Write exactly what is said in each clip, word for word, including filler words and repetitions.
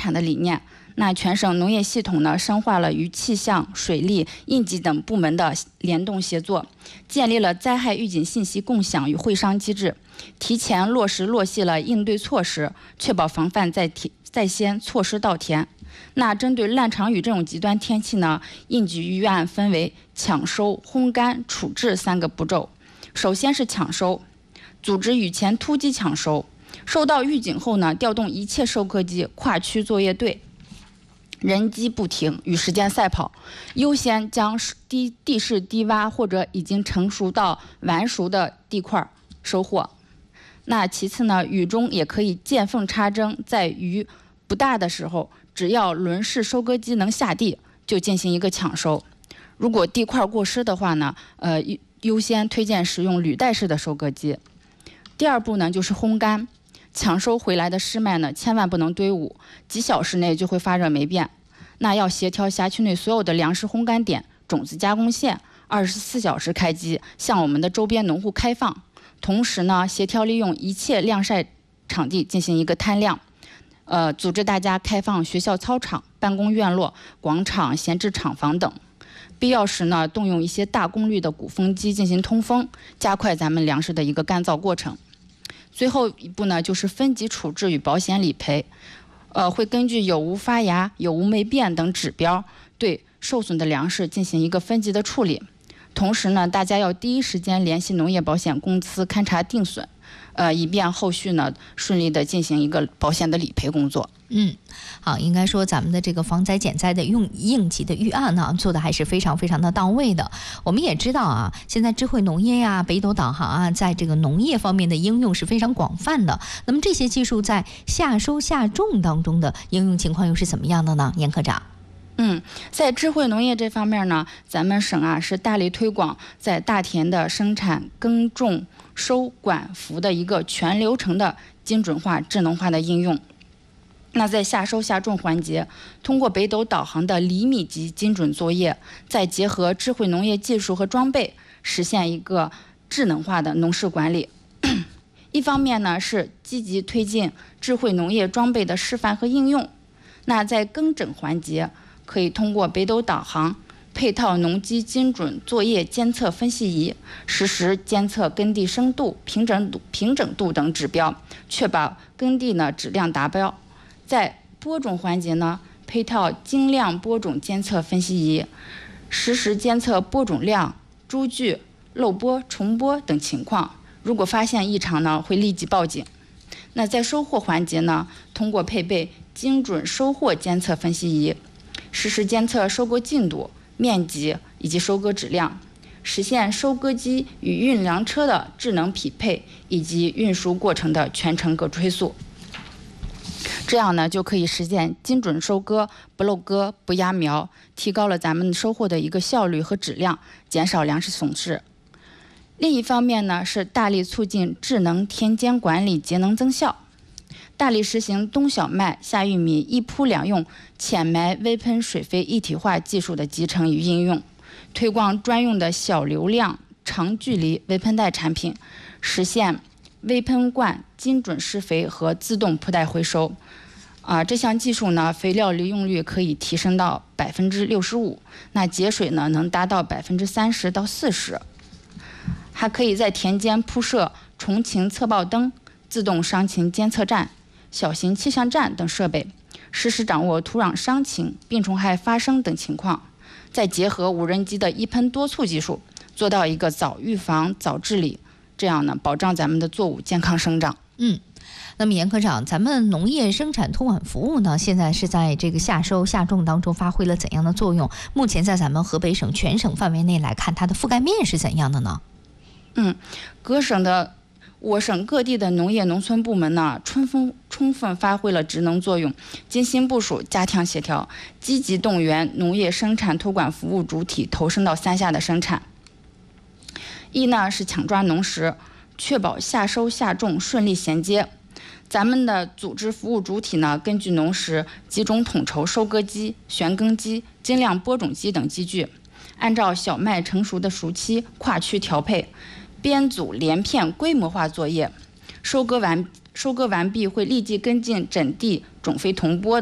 产的理念。那全省农业系统呢，深化了与气象、水利、应急等部门的联动协作，建立了灾害预警信息共享与会商机制，提前落实落细了应对措施，确保防范在提在先，措施到田。那针对烂场雨这种极端天气呢，应急预案分为抢收、烘干、处置三个步骤。首先是抢收，组织雨前突击抢收，收到预警后呢，调动一切收割机跨区作业队。人机不停，与时间赛跑，优先将地地势低洼或者已经成熟到完熟的地块收获。那其次呢，雨中也可以见缝插针，在雨不大的时候，只要轮式收割机能下地，就进行一个抢收。如果地块过湿的话呢，呃，优先推荐使用履带式的收割机。第二步呢，就是烘干。抢收回来的湿麦呢，千万不能堆捂，几小时内就会发热霉变。那要协调辖区内所有的粮食烘干点、种子加工线，二十四小时开机，向我们的周边农户开放。同时呢，协调利用一切晾晒场地进行一个摊晾。呃，组织大家开放学校操场、办公院落、广场、闲置厂房等。必要时呢，动用一些大功率的鼓风机进行通风，加快咱们粮食的一个干燥过程。最后一步呢，就是分级处置与保险理赔，呃，会根据有无发芽、有无霉变等指标，对受损的粮食进行一个分级的处理。同时呢，大家要第一时间联系农业保险公司勘查定损，呃，以便后续呢顺利的进行一个保险的理赔工作。 嗯，好，应该说咱们的这个防灾减灾的用应急的预案呢，做的还是非常非常的到位的。我们也知道啊，现在智慧农业呀、北斗导航啊，在这个农业方面的应用是非常广泛的。那么这些技术在夏收夏种当中的应用情况又是怎么样的呢？严科长。 嗯，在智慧农业这方面呢，咱们省啊是大力推广在大田的生产、耕种、收管服的一个全流程的精准化、智能化的应用。那在夏收夏种环节，通过北斗导航的厘米级精准作业，再结合智慧农业技术和装备，实现一个智能化的农事管理。一方面呢，是积极推进智慧农业装备的示范和应用。那在耕整环节，可以通过北斗导航配套农机精准作业监测分析仪，实时监测耕地深度、平整度、平整度等指标，确保耕地呢质量达标。在播种环节呢，配套精量播种监测分析仪，实时监测播种量、株距、漏播、重播等情况。如果发现异常呢，会立即报警。那在收获环节呢，通过配备精准收获监测分析仪，实时监测收割进度、面积以及收割质量，实现收割机与运粮车的智能匹配以及运输过程的全程可追溯。这样呢，就可以实现精准收割、不漏割、不压苗，提高了咱们收获的一个效率和质量，减少粮食损失。另一方面呢，是大力促进智能田间管理节能增效，大力实行冬小麦、夏玉米一铺两用浅埋微喷水肥一体化技术的集成与应用，推广专用的小流量、长距离微喷袋产品，实现微喷罐精准施肥和自动铺袋回收。啊，这项技术呢，肥料利用率可以提升到百分之六十五，那节水呢能达到百分之三十到四十。还可以在田间铺设虫禽测报灯、自动伤禽监测站、小型气象站等设备，实时掌握土壤伤情、病虫害发生等情况。再结合无人机的一喷多促技术，做到一个早预防、早治理，这样呢，保障咱们的作物健康生长。 嗯。那么严科长，咱们农业生产托管服务呢，现在是在这个夏收夏种当中发挥了怎样的作用？目前在咱们河北省全省范围内来看，它的覆盖面是怎样的呢？ 嗯，各省的我省各地的农业农村部门呢，充分充分发挥了职能作用，精心部署、加强协调，积极动员农业生产托管服务主体投身到三夏的生产。一呢是抢抓农时，确保夏收夏种顺利衔接。咱们的组织服务主体呢，根据农时集中统筹收割机、旋耕机、精量播种机等机具，按照小麦成熟的熟期跨区调配，编组连片规模化作业。收割完收割完毕会立即跟进整地、种肥同播等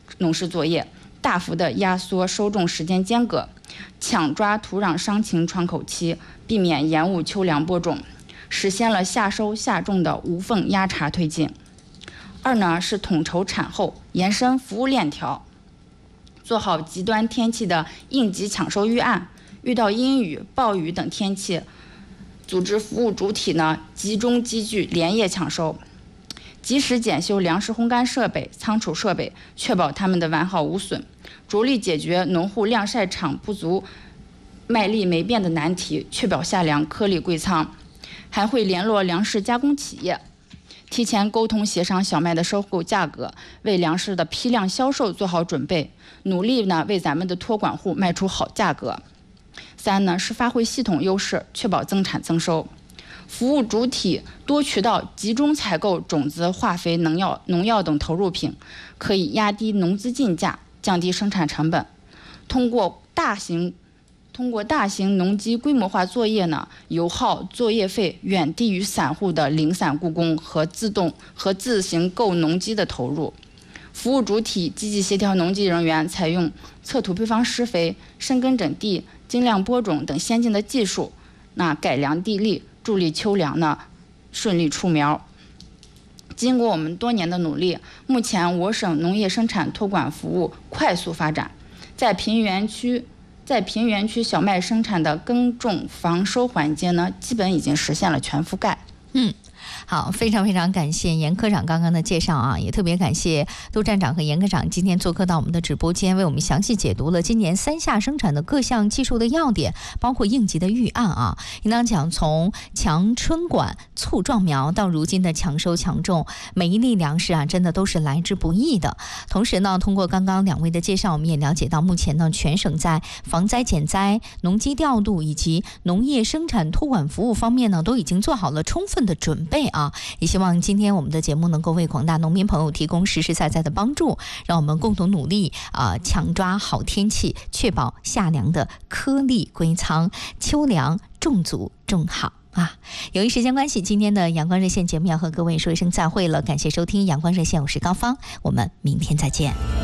农事作业，大幅的压缩收种时间间隔，抢抓土壤伤情窗口期，避免延误秋粮播种，实现了夏收夏种的无缝压茬推进。二呢是统筹产后，延伸服务链条，做好极端天气的应急抢收预案，遇到阴雨、暴雨等天气，组织服务主体呢集中积聚连夜抢收，及时检修粮食烘干设备、仓储设备，确保它们的完好无损，着力解决农户晾晒场不足、卖力没变的难题，确保夏粮颗粒归仓。还会联络粮食加工企业，提前沟通协商小麦的收购价格，为粮食的批量销售做好准备，努力呢为咱们的托管户卖出好价格。三呢是发挥系统优势，确保增产增收。服务主体多渠道集中采购种子、化肥、农药、农药等投入品，可以压低农资进价，降低生产成本。通过大型通过大型农机规模化作业呢，油耗、作业费远低于散户的零散雇工和自动和自行购农机的投入。服务主体积极协调农机人员采用测土配方施肥、深耕整地、精量播种等先进的技术，那改良地力，助力秋粮呢顺利出苗。经过我们多年的努力，目前我省农业生产托管服务快速发展，在平原区在平原区小麦生产的耕种防收环节呢，基本已经实现了全覆盖。 嗯。好，非常非常感谢严科长刚刚的介绍啊，也特别感谢杜站长和严科长今天做客到我们的直播间，为我们详细解读了今年三夏生产的各项技术的要点，包括应急的预案啊。应当讲，从强春管、促壮苗到如今的强收强种，每一粒粮食啊，真的都是来之不易的。同时呢，通过刚刚两位的介绍，我们也了解到，目前呢，全省在防灾减灾、农机调度以及农业生产托管服务方面呢，都已经做好了充分的准备啊。也希望今天我们的节目能够为广大农民朋友提供实实在在的帮助，让我们共同努力啊、呃，抢抓好天气，确保夏粮的颗粒归仓，秋粮种足种好啊！由于时间关系，今天的阳光热线节目要和各位说一声再会了，感谢收听阳光热线，我是高芳，我们明天再见。